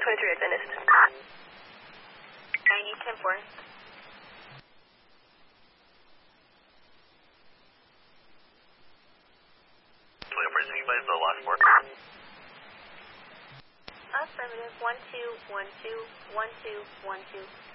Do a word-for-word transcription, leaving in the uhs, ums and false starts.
twenty-three, I finished. ninety, ten four. Signifies the last four. Affirmative, one two, one two, one two, one two.